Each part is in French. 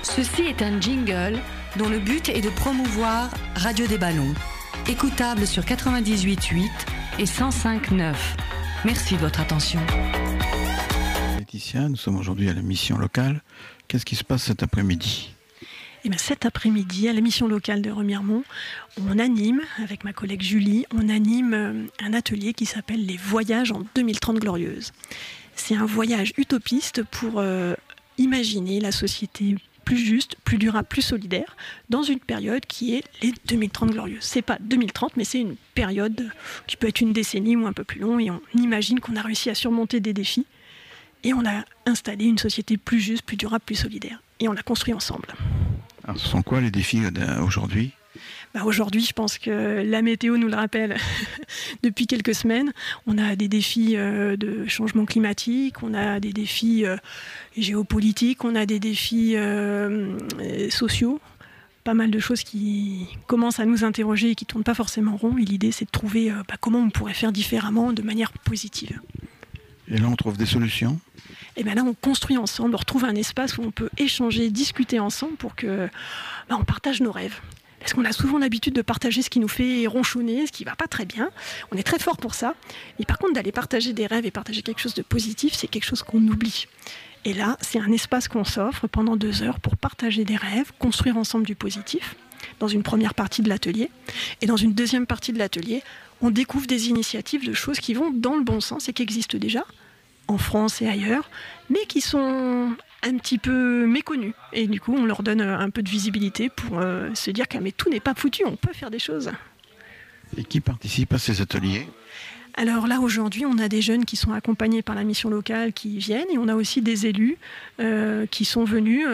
Ceci est un jingle dont le but est de promouvoir Radio des Ballons, écoutable sur 98.8 et 105.9. Merci de votre attention. Laetitia, nous sommes aujourd'hui à la mission locale. Qu'est-ce qui se passe cet après-midi ? Eh bien, cet après-midi, à la mission locale de Remiremont, on anime, avec ma collègue Julie, un atelier qui s'appelle Les Voyages en 2030 glorieuse. C'est un voyage utopiste pour imaginer la société plus juste, plus durable, plus solidaire, dans une période qui est les 2030 glorieuses. C'est pas 2030, mais c'est une période qui peut être une décennie ou un peu plus long, et on imagine qu'on a réussi à surmonter des défis, et on a installé une société plus juste, plus durable, plus solidaire. Et on l'a construit ensemble. Alors, ce sont quoi les défis aujourd'hui ? Aujourd'hui, je pense que la météo nous le rappelle depuis quelques semaines. On a des défis de changement climatique, on a des défis géopolitiques, on a des défis sociaux. Pas mal de choses qui commencent à nous interroger et qui ne tournent pas forcément rond. Et l'idée, c'est de trouver comment on pourrait faire différemment de manière positive. Et là, on trouve des solutions ? Et bien là, on construit ensemble, on retrouve un espace où on peut échanger, discuter ensemble pour que on partage nos rêves. Parce qu'on a souvent l'habitude de partager ce qui nous fait ronchonner, ce qui ne va pas très bien. On est très fort pour ça. Et par contre, d'aller partager des rêves et partager quelque chose de positif, c'est quelque chose qu'on oublie. Et là, c'est un espace qu'on s'offre pendant 2 heures pour partager des rêves, construire ensemble du positif, dans une première partie de l'atelier. Et dans une deuxième partie de l'atelier, on découvre des initiatives de choses qui vont dans le bon sens et qui existent déjà, en France et ailleurs, mais qui sont un petit peu méconnus. Et du coup, on leur donne un peu de visibilité pour se dire que mais tout n'est pas foutu, on peut faire des choses. Et qui participe à ces ateliers ? Alors là, aujourd'hui, on a des jeunes qui sont accompagnés par la mission locale qui viennent, et on a aussi des élus qui sont venus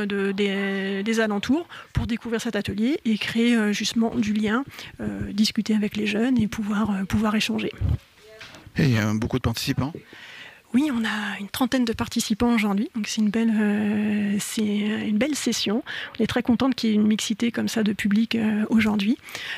des alentours pour découvrir cet atelier et créer justement du lien, discuter avec les jeunes et pouvoir échanger. Et il y a beaucoup de participants ? Oui, on a une 30aine de participants aujourd'hui, donc c'est une belle session. On est très contente qu'il y ait une mixité comme ça de public aujourd'hui,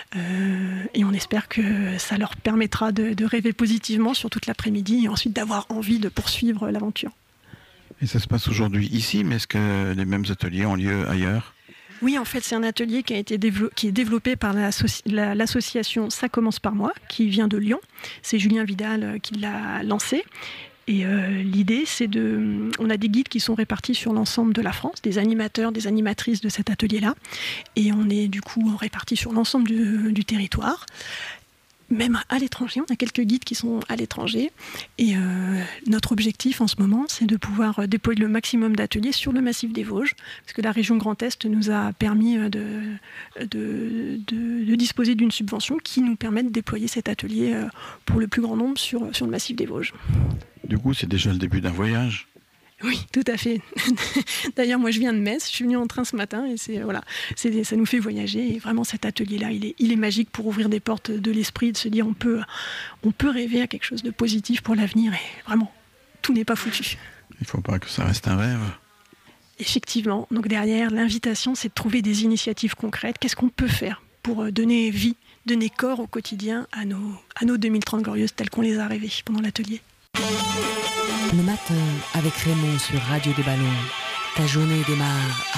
et on espère que ça leur permettra de rêver positivement sur toute l'après-midi et ensuite d'avoir envie de poursuivre l'aventure. Et ça se passe aujourd'hui ici, mais est-ce que les mêmes ateliers ont lieu ailleurs ? Oui, en fait, c'est un atelier qui est développé par l'association Ça commence par moi, qui vient de Lyon. C'est Julien Vidal qui l'a lancé. Et l'idée, on a des guides qui sont répartis sur l'ensemble de la France, des animateurs, des animatrices de cet atelier-là. Et on est du coup répartis sur l'ensemble du territoire. Même à l'étranger, on a quelques guides qui sont à l'étranger. Et notre objectif en ce moment, c'est de pouvoir déployer le maximum d'ateliers sur le massif des Vosges, parce que la région Grand Est nous a permis de disposer d'une subvention qui nous permet de déployer cet atelier pour le plus grand nombre sur le massif des Vosges. Du coup, c'est déjà le début d'un voyage ? Oui, tout à fait. D'ailleurs, moi, je viens de Metz, je suis venue en train ce matin et ça nous fait voyager. Et vraiment, cet atelier-là, il est magique pour ouvrir des portes de l'esprit, de se dire on peut rêver à quelque chose de positif pour l'avenir. Et vraiment, tout n'est pas foutu. Il ne faut pas que ça reste un rêve. Effectivement. Donc derrière, l'invitation, c'est de trouver des initiatives concrètes. Qu'est-ce qu'on peut faire pour donner vie, donner corps au quotidien à nos 2030 glorieuses telles qu'on les a rêvées pendant l'atelier. Le matin, avec Raymond sur Radio des Ballons, ta journée démarre